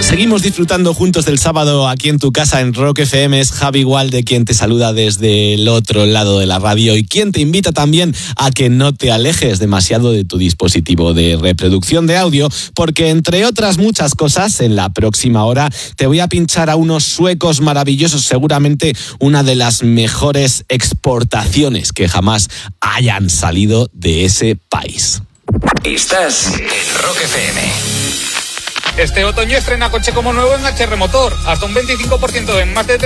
Seguimos disfrutando juntos del sábado aquí en tu casa en Rock FM. Es Javi Walde quien te saluda desde el otro lado de la radio y quien te invita también a que no te alejes demasiado de tu dispositivo de reproducción de audio, porque entre otras muchas cosas, en la próxima hora te voy a pinchar a unos suecos maravillosos, seguramente una de las mejores exportaciones que jamás hayan salido de ese país. Estás en Rock FM. Este otoño estrena coche como nuevo en HR Motor. Hasta un 25% en más de